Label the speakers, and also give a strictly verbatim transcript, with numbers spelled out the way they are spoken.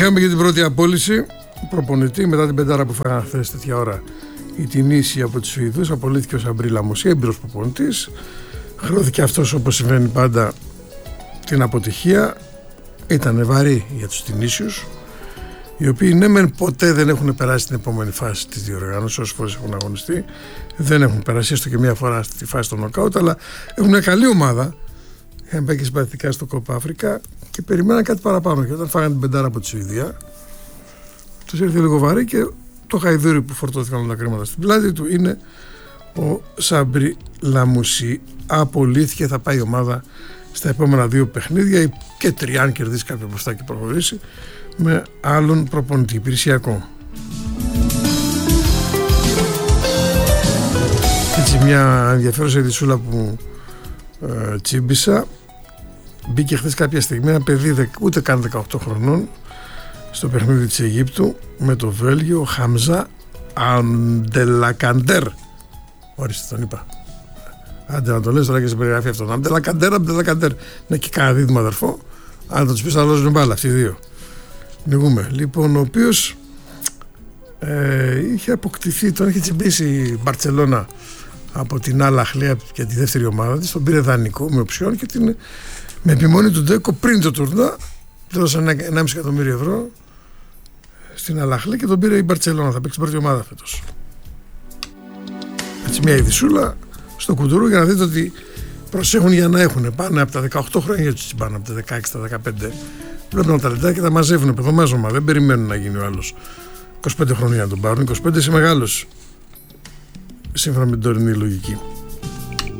Speaker 1: Είχαμε και την πρώτη απόλυση προπονητή μετά την πεντάρα που φάγανε χθες τέτοια ώρα η Τινήσια από τους Σουηδούς. Απολύθηκε ο Σαμπρί Λαμοσί, έμπειρος προπονητής. Χρεώθηκε αυτός, όπως συμβαίνει πάντα, την αποτυχία. Ήταν βαρύ για τους Τινήσιους, οι οποίοι ναι μεν ποτέ δεν έχουν περάσει την επόμενη φάση της διοργάνωσης, όσες φορές έχουν αγωνιστεί, δεν έχουν περάσει έστω και μία φορά στη φάση των νοκάουτ, αλλά έχουν μια καλή ομάδα. Είχαν πάει και συμπαθητικά στο Κόπα Αφρικά και περιμέναν κάτι παραπάνω. Και όταν φάγανε την πεντάρα από τη Σουηδία, τους ήρθε λίγο βαρύ και το χαϊδούρι που φορτώθηκαν όλα τα κρίματα στην πλάτη του είναι ο Σαμπρί Λαμοσί. Απολύθηκε, θα πάει η ομάδα στα επόμενα δύο παιχνίδια και τρία, αν κερδίσει κάποια μπροστά και προχωρήσει, με άλλον προπονητή υπηρεσιακό. Έτσι, μια ενδιαφέρουσα ειδησούλα που ε, τσίμπησα. Μπήκε χθες κάποια στιγμή ένα παιδί ούτε καν δεκαοκτώ χρονών στο παιχνίδι της Αιγύπτου με το Βέλγιο, Χαμζά Αμπτελακαντέρ. Ορίστε, τον είπα. Άντε να το λες τώρα και σε περιγραφή αυτόν. Αμπτελακαντέρ, Αμπτελακαντέρ. Ναι, και κάνα δίδυμο αδερφό. Αν θα τους πεις θα αλλάζουν μπάλα αυτοί οι δύο. Νικούμε. Λοιπόν, ο οποίος ε, είχε αποκτηθεί, τον είχε τσιμπήσει η Μπαρτσελώνα από την Αλ Αχλή και τη δεύτερη ομάδα της. Τον πήρε δανεικό με οψιόν και την, με επιμονή του Ντέκο πριν το τουρνά δώσαν ενάμιση εκατομμύριο ευρώ στην Αλ Αχλή και τον πήρε η Μπαρτσελώνα. Θα παίξει την πρώτη ομάδα φέτος. Έτσι, μια ειδισούλα στο κουντουρού για να δείτε ότι προσέχουν για να έχουν. Πάνε από τα δεκαοκτώ χρόνια για τους τσιμπάνε, από τα δεκαέξι στα δεκαπέντε. Βλέπουν τα λεπτά και τα μαζεύουν. Παιδομάζωμα. Δεν περιμένουν να γίνει ο άλλος είκοσι πέντε χρόνια να τον πάρουν. είκοσι πέντε είσαι μεγάλος, σύμφωνα με την τωρινή λογική.